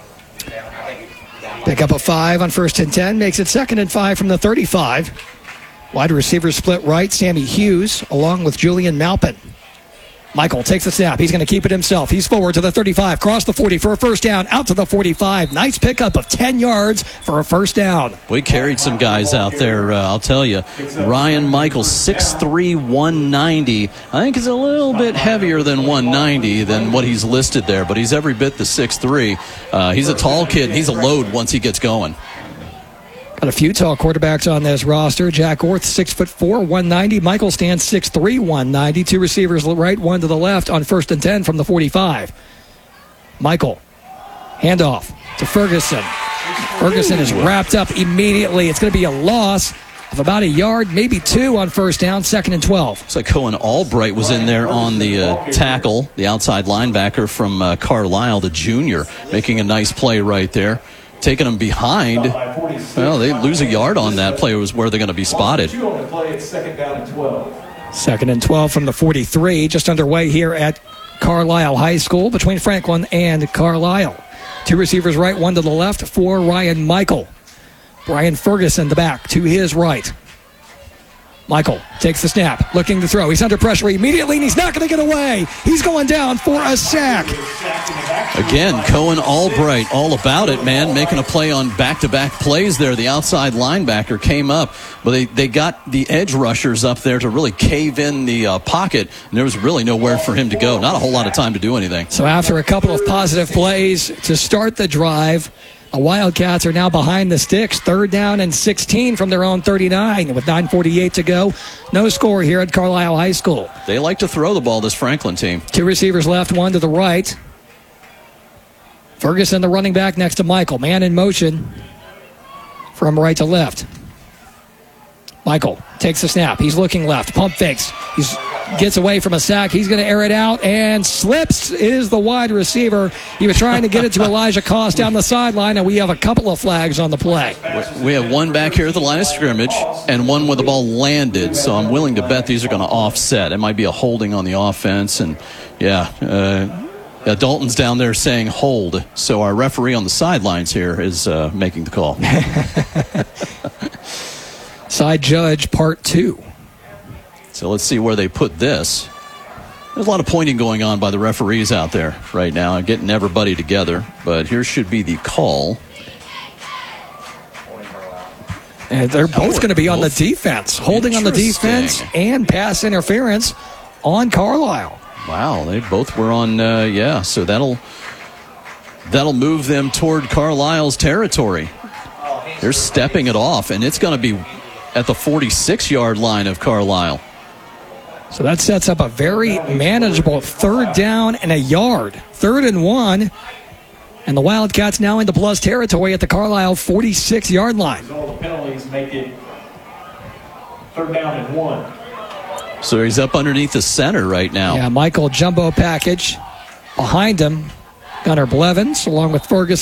Pick up a five on first and ten, makes it second and five from the thirty-five. Wide receiver split right, Sammy Hughes, along with Julian Malpin. Michael takes the snap. He's going to keep it himself. He's forward to the thirty-five, cross the forty for a first down, out to the forty-five. Nice pickup of ten yards for a first down. We carried some guys out there, uh, I'll tell you. Ryan Michael, six three, one ninety. I think he's a little bit heavier than one ninety than what he's listed there, but he's every bit the six three. Uh, he's a tall kid. He's a load once he gets going. Got a few tall quarterbacks on this roster. Jack Orth, six foot four, one ninety. Michael stands six three, one ninety. Two receivers right, one to the left on first and ten from the forty-five. Michael, handoff to Ferguson. Ferguson is wrapped up immediately. It's going to be a loss of about a yard, maybe two on first down, second and twelve. Looks like Cohen Albright was in there on the uh, tackle, the outside linebacker from uh, Carlisle, the junior, making a nice play right there. Taking them behind. Well, they lose a yard on that play was where they're going to be spotted. Second and twelve from the forty-three, just underway here at Carlisle High School between Franklin and Carlisle. Two receivers right, one to the left for Ryan Michael. Brian Ferguson, the back, to his right. Michael takes the snap, looking to throw. He's under pressure immediately, and he's not going to get away. He's going down for a sack. Again, Cohen Albright, all about it, man, making a play on back-to-back plays there. The outside linebacker came up, but they, they got the edge rushers up there to really cave in the uh, pocket, and there was really nowhere for him to go. Not a whole lot of time to do anything. So after a couple of positive plays to start the drive, the Wildcats are now behind the sticks, third down and sixteen from their own thirty-nine with nine forty-eight to go. No score here at Carlisle High School. They like to throw the ball, this Franklin team. Two receivers left, one to the right. Ferguson, the running back, next to Michael. Man in motion from right to left. Michael takes the snap. He's looking left. Pump fakes. He's gets away from a sack. He's going to air it out and slips is the wide receiver. He was trying to get it to Elijah Koss down the sideline, and we have a couple of flags on the play. We have one back here at the line of scrimmage and one where the ball landed, so I'm willing to bet these are going to offset. It might be a holding on the offense, and yeah, uh, uh, Dalton's down there saying hold, so our referee on the sidelines here is uh, making the call. Side judge part two. So let's see where they put this. There's a lot of pointing going on by the referees out there right now, getting everybody together. But here should be the call. And they're both going to be on the defense, holding on the defense and pass interference on Carlisle. Wow, they both were on, uh, yeah, so that'll that'll move them toward Carlisle's territory. They're stepping it off, and it's going to be at the forty-six-yard line of Carlisle. So that sets up a very manageable third down and a yard. Third and one. And the Wildcats now into plus territory at the Carlisle forty-six-yard line. So all the penalties make it third down and one. So he's up underneath the center right now. Yeah, Michael jumbo package behind him. Gunnar Blevins along with Ferguson.